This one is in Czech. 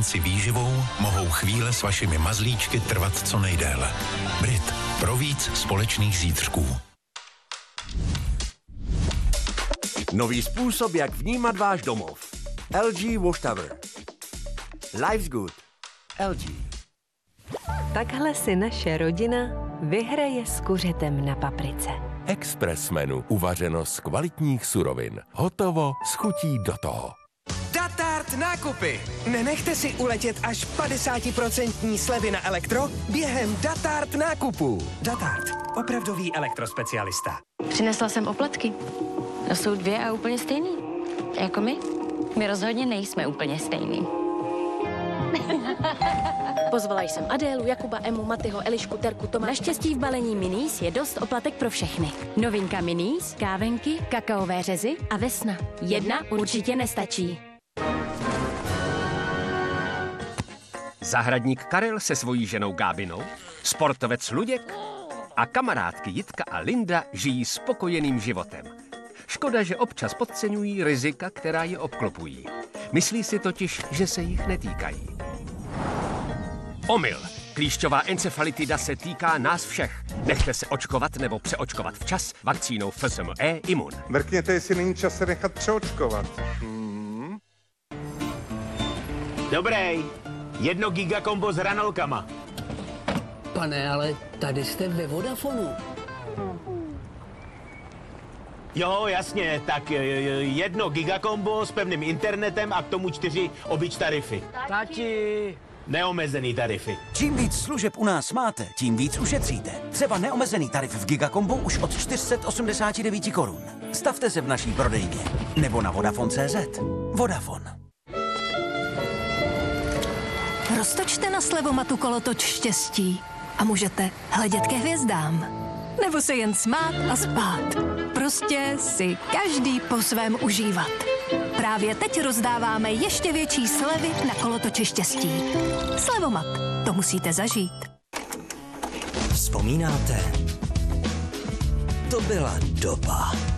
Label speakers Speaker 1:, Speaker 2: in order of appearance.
Speaker 1: konci výživou mohou chvíle s vašimi mazlíčky trvat co nejdéle. Brit. Pro víc společných zítřků.
Speaker 2: Nový způsob, jak vnímat váš domov. LG Wash Tower. Life's good. LG.
Speaker 3: Takhle si naše rodina vyhraje s kuřetem na paprice.
Speaker 4: Express menu. Uvařeno z kvalitních surovin. Hotovo s chutí do toho.
Speaker 5: Datart nákupy. Nenechte si uletět až 50% slevy na elektro během Datart nákupů. Datart. Opravdový elektrospecialista.
Speaker 6: Přinesla jsem opletky. No jsou dvě a úplně stejný. Jako my. My rozhodně nejsme úplně stejný.
Speaker 7: Pozvala jsem Adélu, Jakuba, Emu, Matyho, Elišku, Terku, Toma. Naštěstí v balení Minis je dost oplatek pro všechny. Novinka Minis, kávenky, kakaové řezy a vesna. Jedna určitě nestačí.
Speaker 8: Zahradník Karel se svojí ženou Gábinou, sportovec Luděk a kamarádky Jitka a Linda žijí spokojeným životem. Škoda, že občas podceňují rizika, která je obklopují. Myslí si totiž, že se jich netýkají. Omyl. Klíšťová encefalitida se týká nás všech. Nechte se očkovat nebo přeočkovat včas vakcínou FSME Imun.
Speaker 9: Mrkněte, jestli není čas se nechat přeočkovat.
Speaker 10: Dobrý. 1 gigakombo s hranolkama.
Speaker 11: Pane, ale tady jste ve Vodafonu.
Speaker 10: Jo, jasně, tak 1 gigakombo s pevným internetem a k tomu 4 obyč tarify.
Speaker 11: Tati!
Speaker 10: Neomezený tarify.
Speaker 12: Čím víc služeb u nás máte, tím víc ušetříte. Třeba neomezený tarif v Gigakombu už od 489 korun. Stavte se v naší prodejně. Nebo na Vodafone.cz. Vodafone.
Speaker 13: Roztočte na slevomatu kolotoč štěstí a můžete hledět ke hvězdám. Nebo se jen smát a spát. Prostě si každý po svém užívat. Právě teď rozdáváme ještě větší slevy na kolotoče štěstí. Slevomat, to musíte zažít.
Speaker 5: Vzpomínáte? To byla doba.